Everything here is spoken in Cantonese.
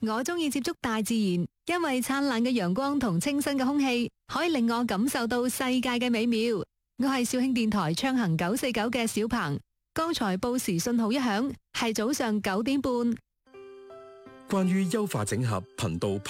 我中意接觸大自然，因為燦爛嘅陽光同清新嘅空氣可以令我感受到世界嘅美妙。我係肇慶電台暢行949嘅小鵬，剛才報時信號一響，係早上9點半。 關於優化整合頻道